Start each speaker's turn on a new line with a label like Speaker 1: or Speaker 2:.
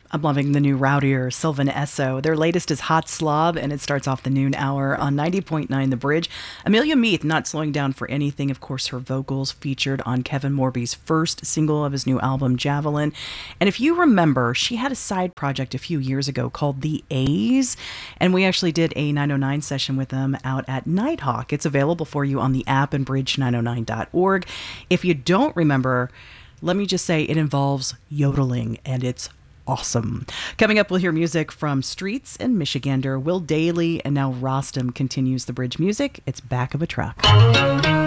Speaker 1: I'm loving the new Rowdier, Sylvan Esso. Their latest is Hot Slob, and it starts off the noon hour on 90.9 The Bridge. Amelia Meath, not slowing down for anything. Of course, her vocals featured on Kevin Morby's first single of his new album, Javelin. And if you remember, she had a side project a few years ago called The A's, and we actually did a 909 session with them out at Nighthawk. It's available for you on the app and bridge909.org. If you don't remember, let me just say it involves yodeling, and it's awesome. Coming up, we'll hear music from Streets and Michigander, Will Dailey, and now Rostam continues the Bridge music. It's Back of a Truck.